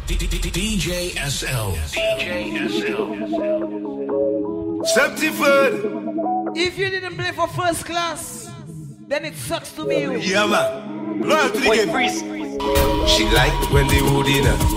DJ SL. DJ SL. 73rd. If you didn't play for first class, then it sucks to be you. Yeah, man. Loyal to the game. She like when they would in her.